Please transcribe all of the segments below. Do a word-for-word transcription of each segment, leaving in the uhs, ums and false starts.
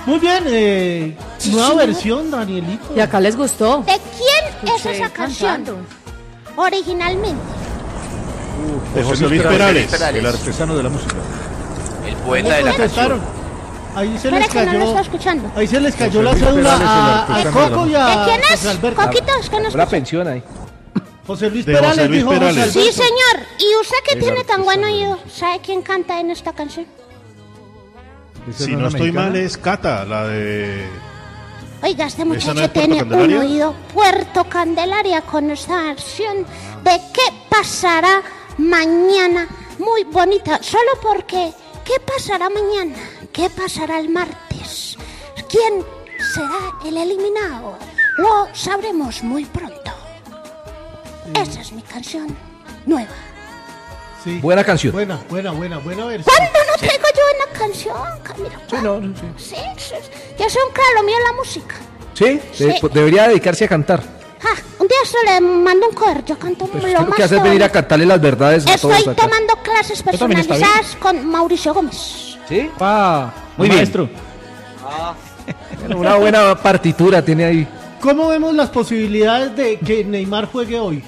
Muy bien, eh, nueva versión, Danielito. Y acá les gustó. ¿De quién es esa canción? Cantando. Originalmente. Uh, de José Luis Perales, el artesano de la música. El poeta de la Contestaron. Ahí se Espera les que no lo cayó, estoy escuchando. ahí se les cayó José la Luis cédula Perales, el a, a artesano de la Coco y a ¿De quién José es? Alberto. Coquito, es que no Una escucho. pensión ahí. José Luis De Perales José Luis dijo José Perales. Alberto. Sí, señor. ¿Y usted que El tiene tan buen artesano. oído? ¿Sabe quién canta en esta canción? Si ¿Esa es no una estoy mexicana? mal, es Cata, la de... Oiga, este ¿Esa no muchacho es Puerto tiene un Candelaria? oído Puerto Candelaria con esta versión de qué pasará mañana. Muy bonita, solo porque ¿qué pasará mañana? ¿Qué pasará el martes? ¿Quién será el eliminado? Lo sabremos muy pronto. Esa es mi canción nueva. Sí. Buena canción. Buena, buena, buena, buena versión. ¿Cuándo no traigo yo una canción, Camilo? Sí, no, no, sí. Sí, sí, sí. Yo soy un claro mío en la música. Sí, Sí. de- pues, debería dedicarse a cantar. Ah, un día se le mando un cover, yo canto Pues lo usted lo más que hace es venir a bonito. cantarle las verdades a todos Estoy acá. tomando clases también está personalizadas con Mauricio Gómez. ¿Sí? Ah, Muy bien. maestro. Bueno, una buena partitura tiene ahí. ¿Cómo vemos las posibilidades de que Neymar juegue hoy?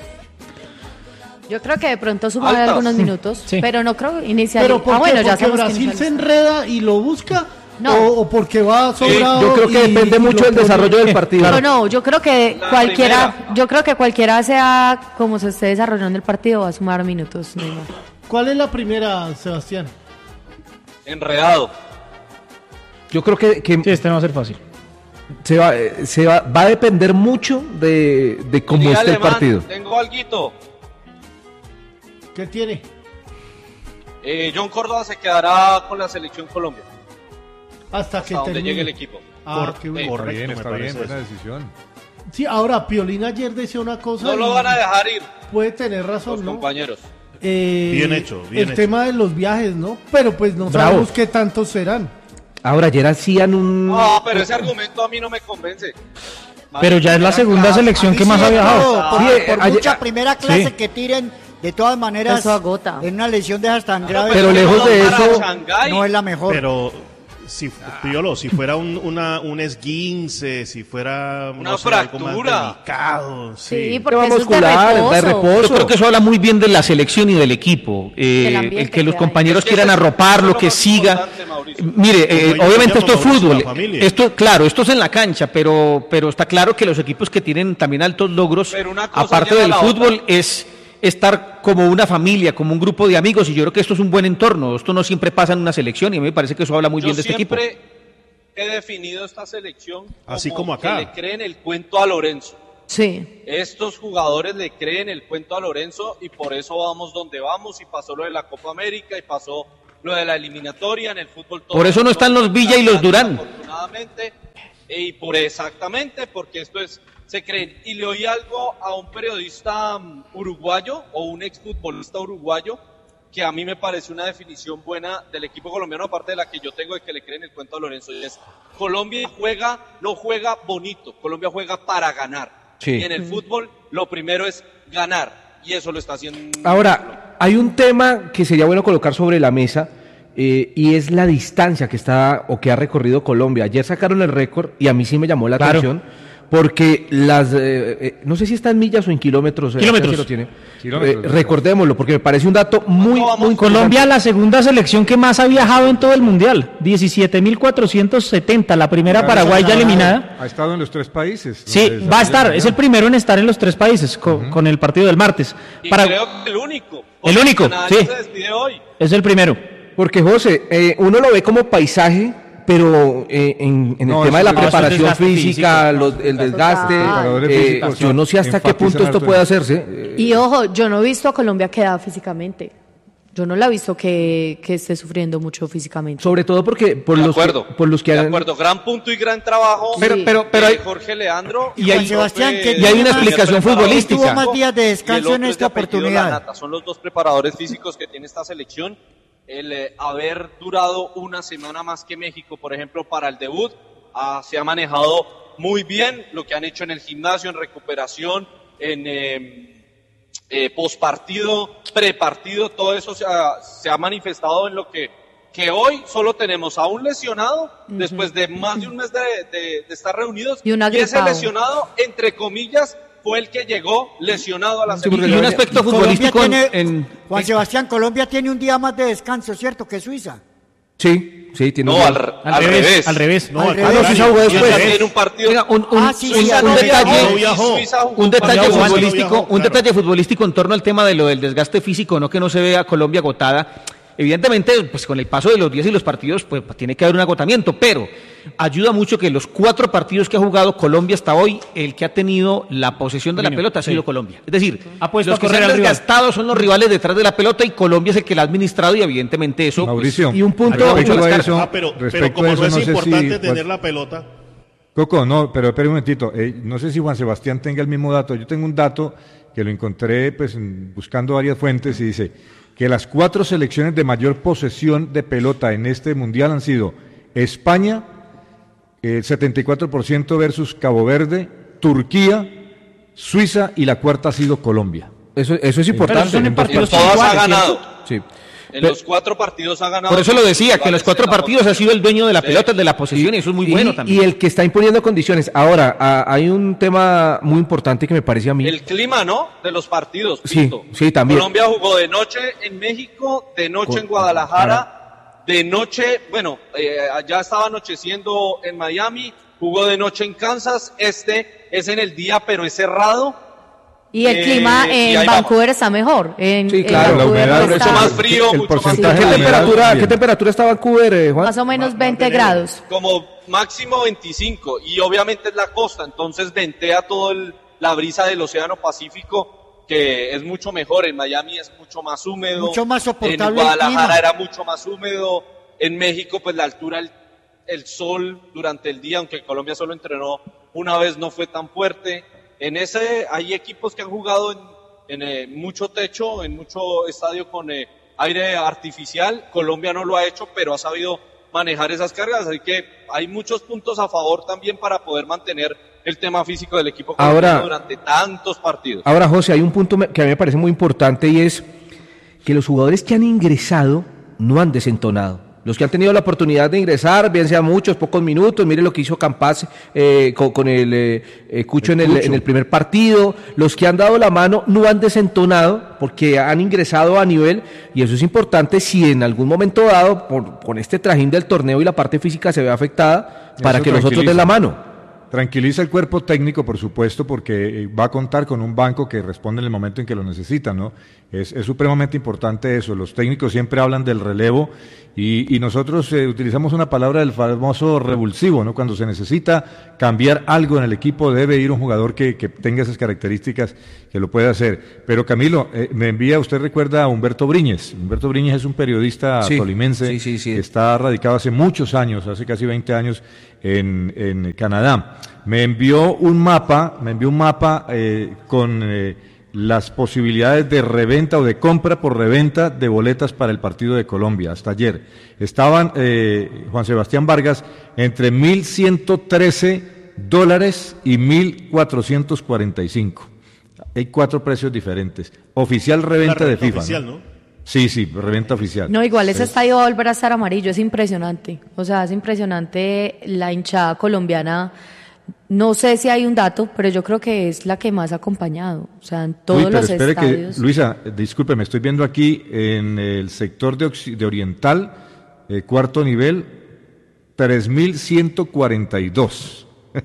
Yo creo que de pronto suma Altas. algunos minutos, Sí. pero no creo iniciar. Pero ¿por ah, qué? bueno, ya ¿Porque sabemos que Brasil no se sale. enreda y lo busca? No. ¿O, o porque va sobrado? Yo creo que y- depende y mucho lo del pone- desarrollo del partido. No, no, yo creo que La cualquiera, primera. yo creo que cualquiera sea como se esté desarrollando el partido va a sumar minutos. Neymar. ¿Cuál es la primera, Sebastián? enredado. Yo creo que, que Sí, este no va a ser fácil. se, va, eh, se va, va a depender mucho de, de cómo Liga esté el Alemán, partido. Tengo alguito. ¿Qué tiene? Eh, John Córdoba se quedará con la selección Colombia Hasta que hasta donde termine. llegue el equipo. Ah, Cor- qué bueno. correcto, bien, me está parece bien, buena eso. decisión. Sí, ahora, Piolín ayer decía una cosa. No lo y van a dejar ir Puede tener los razón, ¿no? compañeros. Eh, Bien hecho, bien El hecho. tema de los viajes, ¿no? Pero pues no Bravo. sabemos qué tantos serán. Ahora, ayer hacían un... No, pero ese argumento a mí no me convence. Pero ya es la segunda selección que más ha viajado. Por, Sí, por ayer- mucha primera clase sí. que tiren, de todas maneras, Eso agota. en una lesión de esas tan graves, pero lejos de Para eso- Shanghái. no es la mejor. Pero, si, Piolo, si fuera un, una, un esguince, si fuera Una no sé, algo más fractura. delicado, sí. Sí, porque Tema eso es de muscular, reposo. de reposo. Yo creo que eso habla muy bien de la selección y del equipo. Eh, Del ambiente el que los que hay. compañeros Es que quieran eso es- arropar, eso lo es que más siga. importante, Mauricio. Mire, eh, Como yo obviamente llamo esto es Mauricio, fútbol. la familia. Esto, claro, esto es en la cancha, pero, pero está claro que los equipos que tienen también altos logros, Pero una cosa aparte lleva a del la fútbol, otra. es estar como una familia, como un grupo de amigos, y yo creo que esto es un buen entorno. Esto no siempre pasa en una selección, y a mí me parece que eso habla muy Yo bien de este equipo. siempre he definido esta selección como, Así como acá. que le creen el cuento a Lorenzo. Sí. Estos jugadores le creen el cuento a Lorenzo y por eso vamos donde vamos y pasó lo de la Copa América y pasó lo de la eliminatoria en el fútbol. todo Por eso no están los Villa y los Durán. Afortunadamente, y por exactamente porque esto es, se creen. Y le oí algo a un periodista um, uruguayo o un exfutbolista uruguayo que a mí me parece una definición buena del equipo colombiano, aparte de la que yo tengo de que le creen el cuento a Lorenzo, y es Colombia juega, no juega bonito, Colombia juega para ganar. Sí. Y en el fútbol lo primero es ganar, y eso lo está haciendo. Ahora, hay un tema que sería bueno colocar sobre la mesa eh, y es la distancia que está o que ha recorrido Colombia. Ayer sacaron el récord y a mí sí me llamó la Claro. atención porque las, eh, eh, no sé si está en millas o en kilómetros. eh, Kilómetros. acá sí lo tiene. Kilómetros. Eh, recordémoslo porque me parece un dato muy, ¿Cómo vamos? muy Colombia, la segunda selección que más ha viajado en todo el mundial. diecisiete mil cuatrocientos setenta. La primera Paraguay ya eliminada. Ha estado en los tres países. Sí, donde va a desarrolla estar. el Es el mundial. primero en estar en los tres países con, con el partido del martes. Y Para- creo que el único. El porque único, Canadá sí. ya se despide hoy. Es el primero. Porque, José, eh, uno lo ve como paisaje, pero eh, en, en el No, tema de eso la es- eso es preparación desgaste física, físico. los- el desgaste, Preparadores eh, físicos yo no sé hasta qué enfatizan punto esto harto puede en- hacerse. eh, Y ojo, yo no he visto a Colombia quedada físicamente. Yo no la he visto que, que esté sufriendo mucho físicamente. Sobre todo porque por De los, acuerdo. que, por los que de han- acuerdo, gran punto y gran trabajo. Pero- de pero- pero hay- Jorge Leandro y hay- Juan Sebastián, Profe ¿qué y hay una tiene más- explicación preparador futbolística. Tuvo más días de y el descanso otro en es esta de apellido oportunidad. Lanata. Son los dos preparadores físicos que tiene esta selección. El eh, haber durado una semana más que México, por ejemplo, para el debut, ah, se ha manejado muy bien lo que han hecho en el gimnasio, en recuperación, en eh, eh, postpartido, prepartido, todo eso se ha, se ha manifestado en lo que que hoy solo tenemos a un lesionado, uh-huh. después de más de un mes de, de, de estar reunidos, y, y ese lesionado, entre comillas, fue el que llegó lesionado a la sí, selección. Y un aspecto futbolístico tiene, en... Juan Sebastián, Colombia tiene un día más de descanso, ¿cierto?, que Suiza. Sí, sí, tiene no, un... al, al, al revés, revés. Al revés. No, al revés. Ah, no, Suiza jugó después. Tiene un partido. Mira, un, un, ah, sí, Suiza sí, un, no detalle, viajó, un detalle viajó, futbolístico, viajó, un claro. detalle futbolístico en torno al tema de lo del desgaste físico, no que no se vea a Colombia agotada. Evidentemente, pues con el paso de los días y los partidos, pues tiene que haber un agotamiento, pero ayuda mucho que los cuatro partidos que ha jugado Colombia hasta hoy, el que ha tenido la posesión de la pelota ha sido sí. Colombia. Es decir, ha puesto los que se han desgastado son los rivales detrás de la pelota y Colombia es el que la ha administrado y evidentemente eso... Mauricio, pues, y un punto... Respecto a eso, ah, pero, pero respecto como a eso, no es no sé importante si, tener la pelota... Coco, no, pero espera un momentito. Eh, no sé si Juan Sebastián tenga el mismo dato. Yo tengo un dato que lo encontré pues buscando varias fuentes y dice que las cuatro selecciones de mayor posesión de pelota en este mundial han sido España, el eh, setenta y cuatro por ciento versus Cabo Verde, Turquía, Suiza y la cuarta ha sido Colombia. Eso, eso es importante. Pero son partidos todas ha ganado. Sí. En Pero, los cuatro partidos ha ganado. Por eso lo decía, que en los cuatro partidos ha sido el dueño de la pelota, el de la posesión, y eso es muy y, bueno también. Y el que está imponiendo condiciones. Ahora, a, hay un tema muy importante que me parece a mí. El clima, ¿no? De los partidos. Sí, Pito. sí, también. Colombia jugó de noche en México, de noche Con, en Guadalajara, de noche, bueno, eh, allá estaba anocheciendo en Miami, jugó de noche en Kansas, este es en el día, pero es cerrado. Y el eh, clima en Vancouver vamos. está mejor. En, sí, claro, en la humedad mucho más frío, el, el mucho más frío. ¿Qué temperatura, ¿Qué temperatura está Vancouver, eh, Juan? Más o menos veinte grados. Como máximo veinticinco, y obviamente es la costa, entonces ventea todo el, la brisa del Océano Pacífico, que es mucho mejor. En Miami es mucho más húmedo. Mucho más soportable. En Guadalajara era mucho más húmedo. En México, pues la altura, el, el sol durante el día, aunque Colombia solo entrenó una vez, no fue tan fuerte. En ese hay equipos que han jugado en, en eh, mucho techo, en mucho estadio con eh, aire artificial. Colombia no lo ha hecho, pero ha sabido manejar esas cargas, así que hay muchos puntos a favor también para poder mantener el tema físico del equipo colombiano ahora, durante tantos partidos. Ahora, José, hay un punto que a mí me parece muy importante y es que los jugadores que han ingresado no han desentonado. Los que han tenido la oportunidad de ingresar, bien sea muchos, pocos minutos, mire lo que hizo Campas eh, con, con el eh, eh, Cucho, el en, el, Cucho en el primer partido, los que han dado la mano no han desentonado porque han ingresado a nivel, y eso es importante si en algún momento dado, por, con este trajín del torneo y la parte física se ve afectada, para eso que los otros den la mano. Tranquiliza el cuerpo técnico, por supuesto, porque va a contar con un banco que responde en el momento en que lo necesita, ¿no? Es, es supremamente importante eso. Los técnicos siempre hablan del relevo y, y nosotros eh, utilizamos una palabra del famoso revulsivo, ¿no? Cuando se necesita cambiar algo en el equipo, debe ir un jugador que, que tenga esas características, que lo pueda hacer. Pero Camilo, eh, me envía, usted recuerda a Humberto Briñez. Humberto Briñez es un periodista sí, tolimense sí, sí, sí. que está radicado hace muchos años, hace casi veinte años, en, en Canadá. Me envió un mapa, me envió un mapa eh, con eh, las posibilidades de reventa o de compra por reventa de boletas para el partido de Colombia hasta ayer. Estaban, eh, Juan Sebastián Vargas, entre mil ciento trece dólares y mil cuatrocientos cuarenta y cinco. Hay cuatro precios diferentes. Oficial reventa de FIFA. Oficial, ¿no? ¿no? Sí, sí, reventa oficial. No, igual ese estadio va a volver a estar amarillo, es impresionante. O sea, es impresionante la hinchada colombiana. No sé si hay un dato, pero yo creo que es la que más ha acompañado. O sea, en todos Uy, pero los espere estadios. Que, Luisa, disculpe, me estoy viendo aquí en el sector de, de Oriental, eh, cuarto nivel, tres mil ciento cuarenta y dos.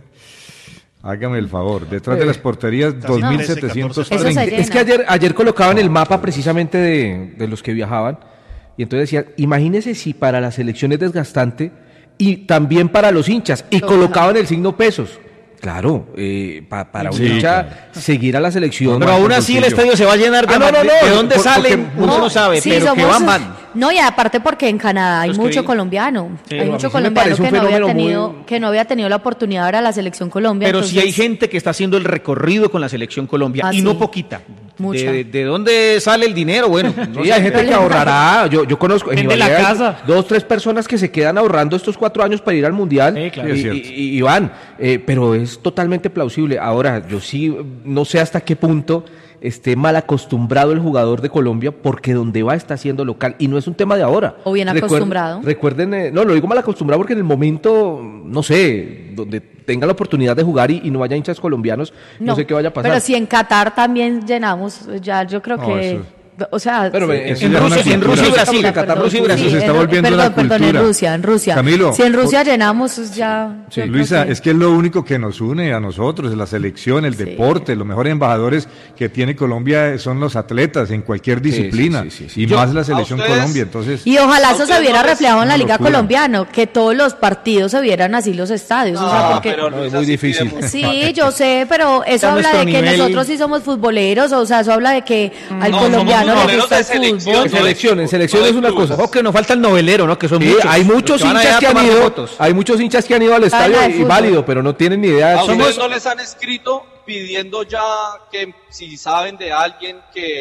Hágame el favor, detrás de las porterías dos mil setecientos treinta. Es que ayer, ayer colocaban el mapa precisamente de, de los que viajaban y entonces decían, imagínese si para la selección es desgastante y también para los hinchas, y colocaban el signo pesos. Claro, eh, pa, para un sí, hincha claro. seguir a la selección. Pero aún así el estadio se va a llenar de... Ah, no, no, no, ¿De dónde por, salen? Uno no, no sabe, sí, pero somos, que van, van. No, y aparte porque en Canadá hay Los mucho colombiano. Sí, hay mucho colombiano que no, había tenido, muy... que no había tenido la oportunidad de ir a la selección Colombia. Pero entonces... sí hay gente que está haciendo el recorrido con la selección Colombia, ah, y sí. no poquita. Mucha. De, ¿De dónde sale el dinero? Bueno, no sí, hay gente que ahorrará. Yo, yo conozco en la casa. dos, tres personas que se quedan ahorrando estos cuatro años para ir al Mundial. Sí, claro. y, y, y, y van, eh, pero es totalmente plausible. Ahora, yo sí no sé hasta qué punto esté mal acostumbrado el jugador de Colombia, porque donde va está siendo local, y no es un tema de ahora. O bien Recuer- acostumbrado. Recuerden, eh, no, lo digo mal acostumbrado porque en el momento, no sé, donde tenga la oportunidad de jugar y, y no haya hinchas colombianos, no, no sé qué vaya a pasar. Pero si en Qatar también llenamos, ya yo creo No, que... eso- O sea, Pero, sí. eh, en Rusia, en Rusia y Brasil, en Qatar, Rusia y Brasil. Eso se está en- volviendo perdón, la cultura. Perdón, en Rusia, en Rusia. Camilo, si en Rusia por- llenamos, pues ya... Sí, yo creo Luisa, que- es que es lo único que nos une a nosotros, la selección, el Sí. deporte, los mejores embajadores que tiene Colombia son los atletas en cualquier disciplina, sí, sí, sí, sí. y Yo- más la selección ¿a ustedes? Colombia, entonces... Y ojalá eso ¿A se ustedes viera no les- reflejado en la una Liga locura. Colombiana, que todos los partidos se vieran así los estadios. o sea, Ah, porque... pero No, Luisa, es muy sí difícil. pide mucho. Sí, yo sé, pero eso Está habla nuestro de que nivel. nosotros sí somos futboleros, o sea, eso habla de que al No, colombiano somos le futboleros gusta de el selección, fútbol. En selección, en selección es una cosa. Ojo que nos falta el novelero, ¿no? Que son Sí, muchos. hay muchos Los van allá hinchas a que han tomarse ido, fotos. hay muchos hinchas que han ido al Ah, estadio la de y fútbol. válido, pero no tienen ni idea. ¿A de- ustedes no les han escrito pidiendo ya que si saben de alguien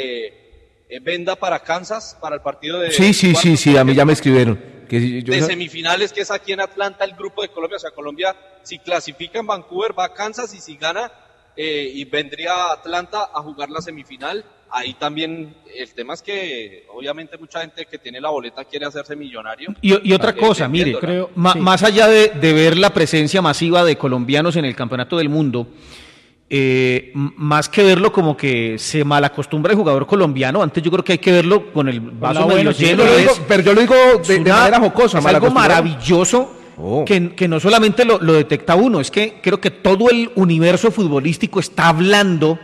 que eh, venda para Kansas para el partido de Sí, sí, sí, cuartos, sí, a mí ya me de- escribieron. Que si- yo- de semifinales, que es aquí en Atlanta el grupo de Colombia, o sea, Colombia si clasifica en Vancouver va a Kansas, y si gana eh, y vendría a Atlanta a jugar la semifinal. Ahí también el tema es que obviamente mucha gente que tiene la boleta quiere hacerse millonario. Y, y otra Eh, cosa, mire, vendiéndola. creo, ma- Sí. más allá de, de ver la presencia masiva de colombianos en el Campeonato del Mundo, eh, m- más que verlo como que se malacostumbra el jugador colombiano, antes yo creo que hay que verlo con el vaso lado medio bueno, sí, lleno. Yo lo es- digo- pero yo lo digo de, es de una- manera jocosa. es algo malacostumbrado. maravilloso. Oh. Que, que no solamente lo, lo detecta uno, es que creo que todo el universo futbolístico está hablando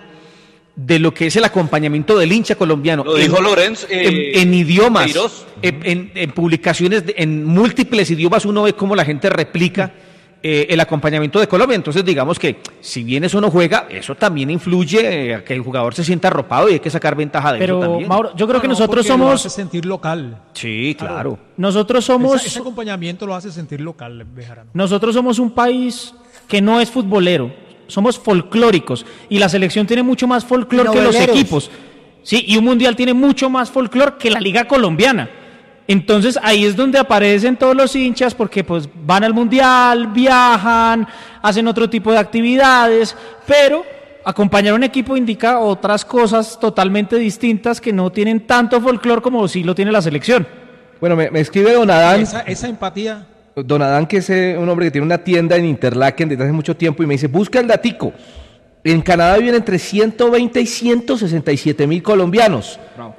de lo que es el acompañamiento del hincha colombiano. Lo dijo Lorenz, eh, en, en idiomas, Queiroz. en, en- en publicaciones, de- en múltiples idiomas uno ve cómo la gente replica eh, el acompañamiento de Colombia. Entonces digamos que si bien eso no juega, eso también influye eh, a que el jugador se sienta arropado y hay que sacar ventaja de Pero, eso también. Mauro, yo creo que No, no, nosotros porque lo somos... hace sentir local. Sí, claro. Nosotros somos... Esa- ese acompañamiento lo hace sentir local, Bejarano. Nosotros somos un país que no es futbolero, somos folclóricos y la selección tiene mucho más folclor que los Noveleros. equipos. Sí, y un mundial tiene mucho más folclor que la liga colombiana. Entonces ahí es donde aparecen todos los hinchas porque pues van al mundial, viajan, hacen otro tipo de actividades, pero acompañar a un equipo indica otras cosas totalmente distintas que no tienen tanto folclor como sí lo tiene la selección. Bueno, me, me escribe Don Adán. Esa, esa empatía. Don Adán, que es eh, un hombre que tiene una tienda en Interlaken desde hace mucho tiempo, y me dice, busca el datico. En Canadá viven entre ciento veinte y ciento sesenta y siete mil colombianos.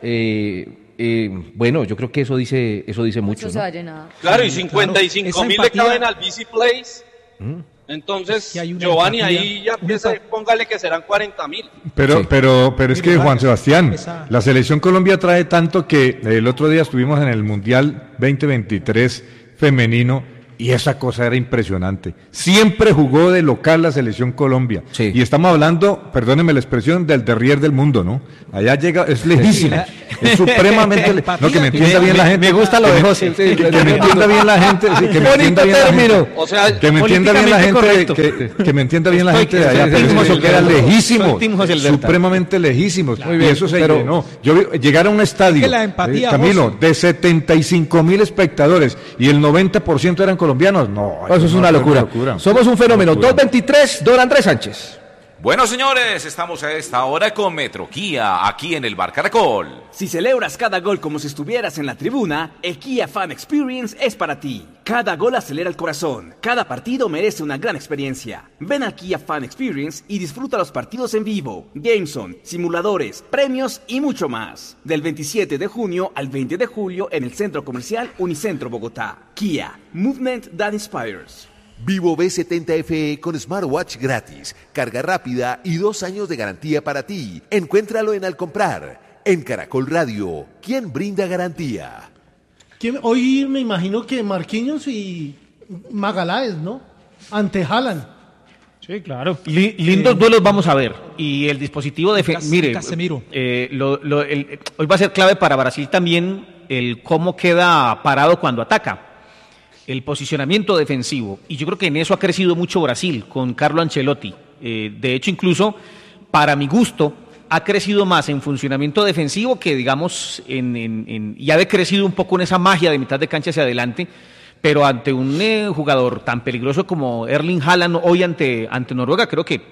Eh, eh, bueno, yo creo que eso dice eso dice mucho. Eso se ¿no? va a llenar. Claro, y cincuenta y cinco Esa mil le empatía- caben al Busy Place. Mm. Entonces, que hay una Giovanni, empatía, ahí ya una empieza, empa- póngale que serán cuarenta mil. Pero, Sí. pero, pero es Mire, que Juan Vargas, Sebastián, esa- la selección Colombia trae tanto que el otro día estuvimos en el Mundial veinte veintitrés femenino y esa cosa era impresionante. Siempre jugó de local la selección Colombia. Sí. Y estamos hablando, perdónenme la expresión, del derrier del mundo, ¿no? Allá llega, es lejísimo. Es supremamente le- No, que me entienda bien la gente. Me gusta lo que de me- José. Sí, que me entienda bien la gente. sí, que me Bonito entienda bien la gente. término. O sea, Que me entienda bien la gente, Políticamente que, que me entienda bien la Estoy- gente de allá, soy pero Team es José que era Alberto. lejísimo, Soy Team José Alberto. supremamente lejísimos. Muy Y bien, eso se pero- llenó. Yo vi- llegar a un estadio, Es que la empatía, eh, Camilo, José. de setenta y cinco mil espectadores y el noventa por ciento eran colombianos, no. Eso es no, una fue locura. Somos un fenómeno. Locura. dos veintitrés, don Andrés Sánchez. Bueno, señores, estamos a esta hora con Metro Kia, aquí en el Bar Caracol. Si celebras cada gol como si estuvieras en la tribuna, el Kia Fan Experience es para ti. Cada gol acelera el corazón, cada partido merece una gran experiencia. Ven al Kia Fan Experience y disfruta los partidos en vivo, Gameson, simuladores, premios y mucho más. Del veintisiete de junio al veinte de julio en el Centro Comercial Unicentro Bogotá. Kia, Movement That Inspires. Vivo V setenta F E con smartwatch gratis, carga rápida y dos años de garantía para ti. Encuéntralo en Al Comprar. En Caracol Radio, ¿quién brinda garantía? ¿Quién- Hoy me imagino que Marquinhos y Magaláes, ¿no? Ante Haaland. Sí, claro. Li- lindos duelos vamos a ver. Y el dispositivo de... fe- Cas- Mire, Casemiro. eh, lo- lo- el- hoy va a ser clave para Brasil también el cómo queda parado cuando ataca. El posicionamiento defensivo. Y yo creo que en eso ha crecido mucho Brasil con Carlo Ancelotti. Eh, de hecho, incluso, para mi gusto, ha crecido más en funcionamiento defensivo que, digamos, en, en, en- y ha decrecido un poco en esa magia de mitad de cancha hacia adelante. Pero ante un eh, jugador tan peligroso como Erling Haaland hoy ante, ante Noruega, creo que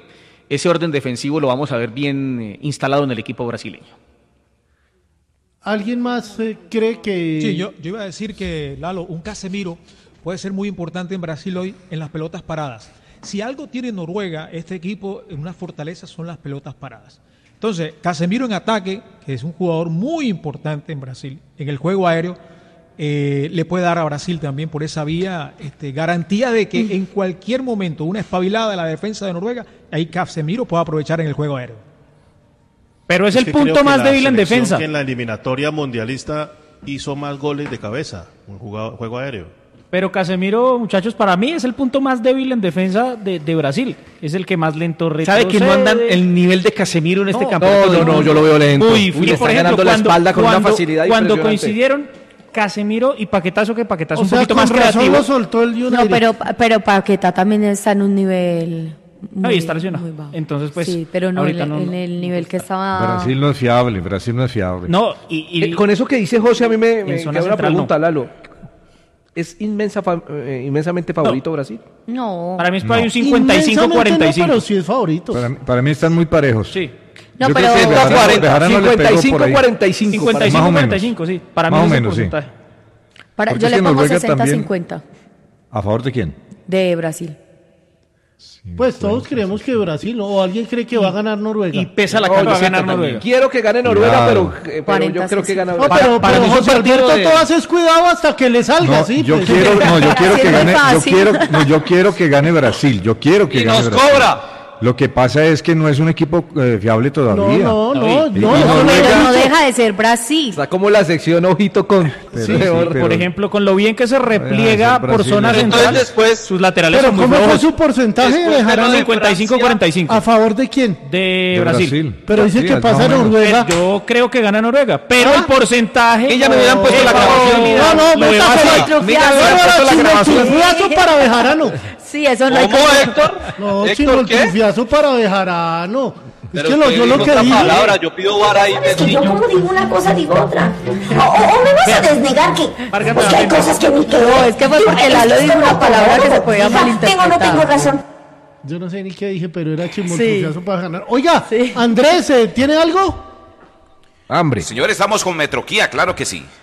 ese orden defensivo lo vamos a ver bien eh, instalado en el equipo brasileño. ¿Alguien más eh, cree que...? Sí, yo, yo iba a decir que, Lalo, un Casemiro puede ser muy importante en Brasil hoy en las pelotas paradas. Si algo tiene Noruega, este equipo, en una fortaleza son las pelotas paradas. Entonces, Casemiro en ataque, que es un jugador muy importante en Brasil, en el juego aéreo, eh, le puede dar a Brasil también por esa vía este, garantía de que en cualquier momento una espabilada de la defensa de Noruega, ahí Casemiro puede aprovechar en el juego aéreo. Pero es, es el que punto creo que más la débil en selección defensa. Que en la eliminatoria mundialista hizo más goles de cabeza, un jugado, juego aéreo. Pero Casemiro, muchachos, para mí es el punto más débil en defensa de, de Brasil. Es el que más lento retrocede. ¿Sabe que no andan el nivel de Casemiro en este No, campeonato? No, no, no, yo lo veo lento. Uy, Uy, le por están ejemplo, ganando la cuando- espalda con cuando- una facilidad Cuando impresionante. coincidieron Casemiro y Paquetazo, que Paquetazo O un sea, poquito con más razón creativo. lo soltó el United. No, pero, pero Paquetá también está en un nivel muy, Ahí está lesionado. muy bajo. Entonces, pues, sí, pero no, en, ahorita no- en el nivel que estaba... Brasil no es fiable, Brasil no es fiable. No, y, y- Eh, con eso que dice José, a mí me, me En zona queda una central, pregunta, Lalo. ¿Es inmensa, fa- eh, inmensamente favorito Brasil? No. para mí es No. por ahí un cincuenta y cinco cuarenta y cinco. No, pero sí es favorito. Para, para mí están muy parejos. Sí. No, Yo pero... creo que Bejarano- cuarenta, Bejarano le pegó por cincuenta y cinco ahí. cuarenta y cinco. cincuenta y Más cinco o menos. cuarenta y cinco, sí. Para mí Más o es el menos, sí. porcentaje. para, Porque yo es le que pongo Noruega sesenta también- cincuenta ¿A favor de quién? de Brasil. Pues todos creemos que Brasil, ¿no? O alguien cree que va a ganar Noruega. Y pesa la No, cara yo va a ganar siento Noruega. también. Quiero que gane Noruega, Cuidado. pero, eh, pero yo creo que gana No, Brasil. pero, para pero mí es un José partido Alberto, de- tú haces cuidado hasta que le salga, No, ¿sí? yo pues. quiero, no, yo quiero Sí, que es muy gane, yo fácil. quiero, no, yo quiero que gane Brasil, yo quiero que Y gane nos Brasil. cobra. Lo que pasa es que no es un equipo eh, fiable todavía. No, no, no, Y- no, y no, Noruega- Pero no deja de ser Brasil. Está como la sección ojito con... Pero Sí, sí, por, pero- por ejemplo, con lo bien que se repliega Oiga, por Brasil, zona Brasil. central, Entonces después- sus laterales Pero son muy ¿cómo fue flojos. su porcentaje de Después de Bejarano? lo de cincuenta y cinco cuarenta y cinco ¿A favor de quién? de, de Brasil. Brasil. Pero dice Sí, que más pasa o menos. Noruega. Yo creo que gana Noruega, pero ¿Ah? el porcentaje... Que ya me hubieran puesto el la grabación. probabilidad No, no, lo veo meta así. por el Mira, No, me hubieran no, puesto la chino, grabación. trufiazo para Bejarano. Sí, eso no hay ¿Cómo, que- Héctor? No, ¿Héctor chino, el qué? trufiazo para Bejarano. Es Pero que lo, usted yo lo dijo que otra dije... palabra, yo pido vara ahí, Es que yo niño. como digo una cosa, digo otra. O, o- o me vas a desnegar que, Márgame pues, que la hay mente. cosas que ni creo. No, es que fue porque Lalo dijo una palabra que se podía Hija, malinterpretar. Tengo o no tengo razón. Yo no sé ni qué dije, pero era chimbo, el Sí. trufiazo para ganar. Oiga, Sí. Andrés, ¿eh, ¿tiene algo? Hambre. Señores, estamos con Metroquía, claro que sí.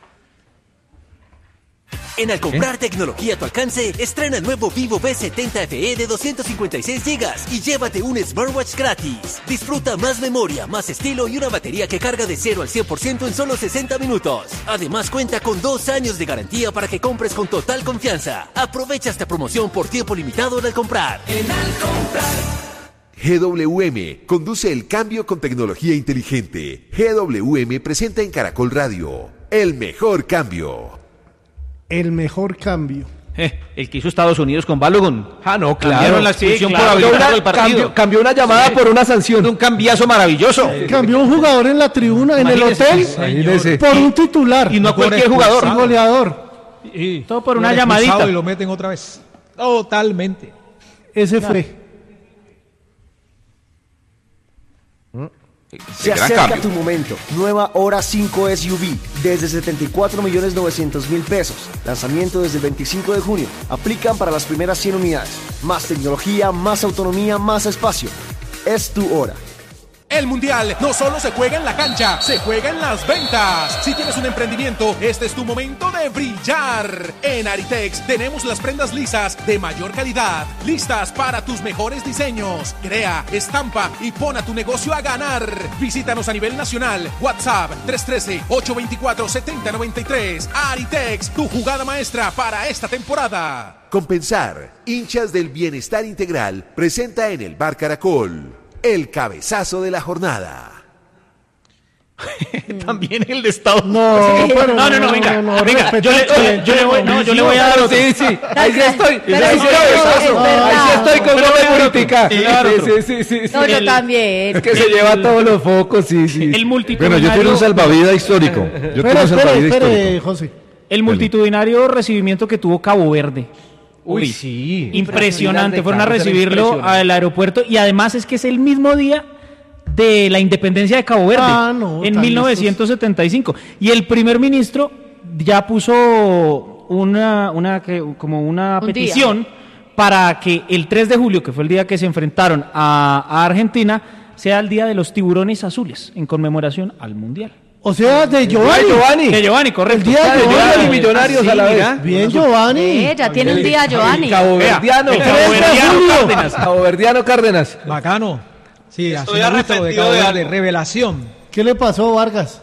En Al comprar tecnología a tu alcance, estrena el nuevo Vivo V setenta F E de doscientos cincuenta y seis gigas y llévate un smartwatch gratis. Disfruta más memoria, más estilo y una batería que carga de cero al cien por ciento en solo sesenta minutos. Además cuenta con dos años de garantía para que compres con total confianza. Aprovecha esta promoción por tiempo limitado en Al comprar. En Al comprar. G W M conduce el cambio con tecnología inteligente. G W M presenta en Caracol Radio el mejor cambio. El mejor cambio. Eh, el que hizo Estados Unidos con Balogun. Ah, no, claro. Cambiaron la Sí, expulsión claro. por habilitar Cambió el una- partido. cambió- cambió una llamada por una sanción. Un cambiazo maravilloso. Cambió un jugador en la tribuna, en el Imagínese, hotel, sí, señor. por un titular. Y no cualquier jugador. Sí, goleador. Y, Todo por una lo han llamadita. expulsado Y lo meten otra vez. Totalmente. Ese fue. Se gran acerca cambio. tu momento. Nueva Hora cinco S U V desde setenta y cuatro millones novecientos mil pesos. Lanzamiento desde el veinticinco de junio. Aplican para las primeras cien unidades. Más tecnología, más autonomía, más espacio. Es tu hora. El Mundial no solo se juega en la cancha, se juega en las ventas. Si tienes un emprendimiento, este es tu momento de brillar. En Aritex tenemos las prendas lisas de mayor calidad, listas para tus mejores diseños. Crea, estampa y pon a tu negocio a ganar. Visítanos a nivel nacional. WhatsApp tres uno tres, ocho dos cuatro, siete cero nueve tres. Aritex, tu jugada maestra para esta temporada. Compensar, hinchas del bienestar integral, presenta en el Bar Caracol el cabezazo de la jornada. También el de Estados No, pero No, no, no, venga, venga, yo le, yo le- yo le voy, no, yo le voy a dar otro. Sí, sí, ahí sí estoy. Pero ahí no, sí no, estoy. es verdad. Ahí sí estoy con Pero doble voy a dar política. otro. Sí, voy a dar Sí, otro. sí, sí, sí, sí. No, yo El- también. Es que se lleva todos los focos, sí, sí. El Bueno, multitudinario, yo tengo un salvavidas histórico. Yo tengo Espere, un espere, salvavidas espere, histórico. José. el multitudinario recibimiento que tuvo Cabo Verde. Uy, sí. Impresionante, fueron a Claro, era recibirlo impresionante. al aeropuerto y además es que es el mismo día de la independencia de Cabo Verde, Ah, no, en tan mil novecientos setenta y cinco. Y el primer ministro ya puso una, una que- como una Un petición para que el tres de julio, que fue el día que se enfrentaron a, a Argentina, sea el día de los tiburones azules, en conmemoración al Mundial. O sea, de Giovanni. De Giovanni. De Giovanni, correcto. El día de Giovanni, Giovanni. Millonarios Sí, a la vez. mira. Bien, Giovanni. Eh, ya tiene un día Giovanni. El caboverdiano. El caboverdiano Cárdenas. Caboverdiano Cárdenas. Bacano. Sí, así Estoy me gusta lo de arrepentido Cabo de Verde, algo. revelación. ¿Qué le pasó, Vargas?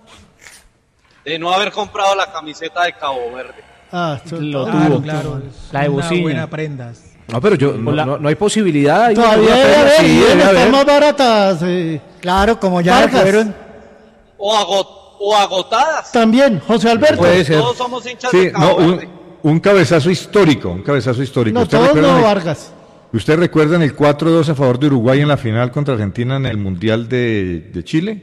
De no haber comprado la camiseta de Cabo Verde. Ah, esto- Lo Claro, tuvo. claro. La de Una Bociña. buena prenda. No, pero yo, no, Hola. no, no hay posibilidad. Hay Todavía una debe pena, haber, sí, y debe están haber. más baratas. eh. Claro, como ya Vargas. fueron. O, agot- o agotadas. También, José Alberto. Puede ser. Todos somos hinchas Sí, de Cabo no, un, Verde. un cabezazo histórico, un cabezazo histórico. No, ¿Usted todos recuerda no, el- Vargas. ¿Usted recuerda el cuatro dos a favor de Uruguay en la final contra Argentina en el Mundial de, de Chile?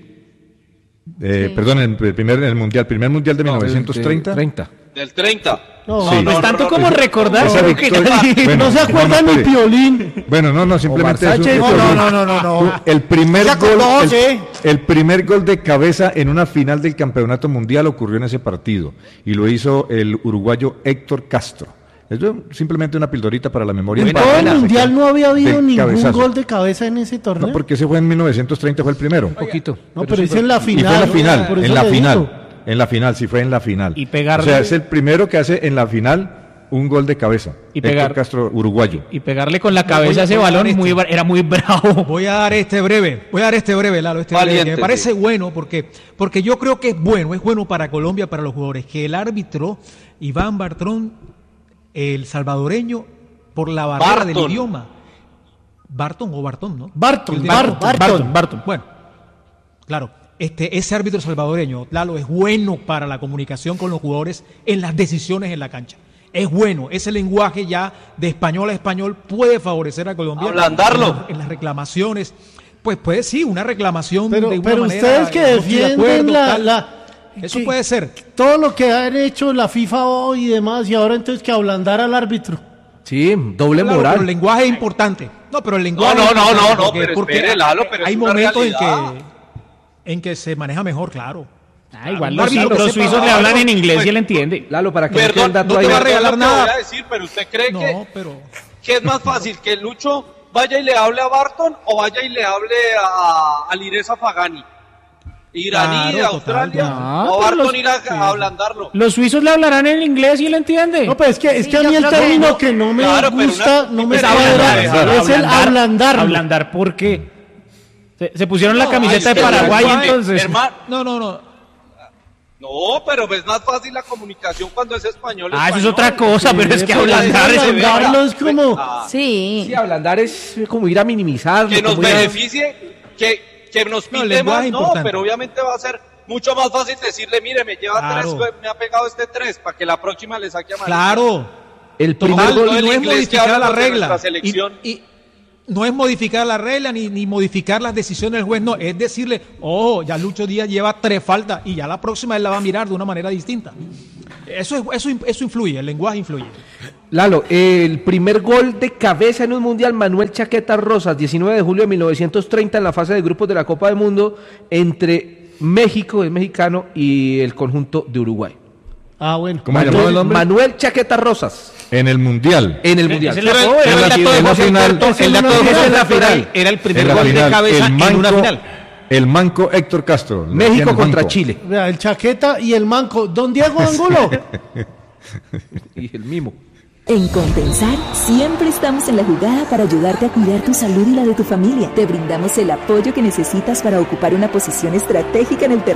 Eh, Sí. Perdón, en el primer el mundial, primer mundial de mil novecientos treinta. treinta. Del treinta. No, Sí. No es tanto como recordar. Esa creo que victoria- nadie- Bueno, no se acuerdan no, ni espere. Piolín. Bueno, no, no, simplemente Omar es un- Sánchez. es No, un- no, no, no, no, no. El primer Se gol, acordó, el, sí. el primer gol de cabeza en una final del campeonato mundial ocurrió en ese partido y lo hizo el uruguayo Héctor Castro. Es simplemente una pildorita para la memoria. En Para todo el la mundial no había habido de ningún cabezazo. gol de cabeza en ese torneo. No, porque ese fue en mil novecientos treinta, fue el primero. Un poquito. No, pero es en la Y fue final. en la final, por eso en la le final, digo. en la final, sí fue en la final. Y pegarle- O sea, es el primero que hace en la final un gol de cabeza. Y Héctor pegar- Castro, uruguayo. Y pegarle con la cabeza voy a- a ese voy a dar balón este. muy, bra- era muy bravo. Voy a dar este breve, voy a dar este breve, Lalo, este breve, Valiente, que me parece sí. bueno porque, porque yo creo que es bueno, es bueno para Colombia, para los jugadores, que el árbitro Iván Bartrón, el salvadoreño, por la barrera Barton. del idioma. Barton o Bartón, ¿no? Barton, El de- Barton, Barton, Barton. Bueno, claro, este, ese árbitro salvadoreño, Lalo, es bueno para la comunicación con los jugadores en las decisiones en la cancha. Es bueno, ese lenguaje ya de español a español puede favorecer a Colombia. Ablandarlo. En, las- en las reclamaciones. Pues puede sí, una reclamación Pero, de una pero manera. ustedes que no estoy de defienden acuerdo, la, tal. la- Eso que- puede ser. todo lo que han hecho la FIFA hoy y demás, y ahora entonces que ablandar al árbitro. Sí, doble Claro, moral. pero el lenguaje es importante. No, pero el lenguaje. No, es no, no, importante no, no, porque- pero porque espere, Lalo, pero hay es una momentos en realidad. que, en que se maneja mejor, claro. Ah, igual Un los, árbitro los que sepa suizos le algo, hablan en inglés pues, y él entiende. Lalo, para que no quede Perdón, el dato no ahí. te va a perdón regalar lo que nada. voy a decir, pero usted cree No, que, pero. que es más fácil que Lucho vaya y le hable a Barton o vaya y le hable a, a Lireza Fagani, iraní Claro, de Australia, total, no. o No, Barton pero los- ir a, a ablandarlo. Los suizos le hablarán en inglés y él entiende. No, pero es que, es Sí, que a yo mí el creo que término no. que no me Claro, pero gusta, una- no me es cuadra, ablandar, es el ablandarlo. Ablandar porque se, se pusieron la No, camiseta ay, de es que Paraguay, lenguaje, entonces. hermano, No, no, no. no, pero es más fácil la comunicación cuando es español. Ah, eso es español. otra cosa, pero es que pero ablandar es ablandarlo es como... Ah, Sí. Sí, ablandar es como ir a minimizarlo. que nos como ir a- beneficie, que, que nos No, el pinte lenguaje más, no, importante. pero obviamente va a ser mucho más fácil decirle, mire, me lleva Claro. tres, me ha pegado este tres, para que la próxima le saque a Claro. El primer Total, gol no, el no es inglés que modificar la hablamos de regla. nuestra selección. Y, y no es modificar la regla ni, ni modificar las decisiones del juez, no, es decirle, ojo, ya Lucho Díaz lleva tres faltas y ya la próxima él la va a mirar de una manera distinta. Eso, es, eso, eso influye, el lenguaje influye. Lalo, el primer gol de cabeza en un mundial, Manuel Chaqueta Rosas, diecinueve de julio de mil novecientos treinta en la fase de grupos de la Copa del Mundo entre México, el mexicano, y el conjunto de Uruguay. Ah, bueno. ¿Cómo se llamaba Manuel, el hombre? Manuel Chaqueta Rosas, En el mundial. en el mundial. Ese es el Pero dato- el- en la el dato fi- de en la José final. Alberto, el dato de En José la Alberto final. era el primer En la gol de final, cabeza el en una manco- final. El manco Héctor Castro. México el contra manco. Chile. Vea, el Chaqueta y el Manco. Don Diego Angulo. Y el mimo. En Compensar, siempre estamos en la jugada para ayudarte a cuidar tu salud y la de tu familia. Te brindamos el apoyo que necesitas para ocupar una posición estratégica en el terreno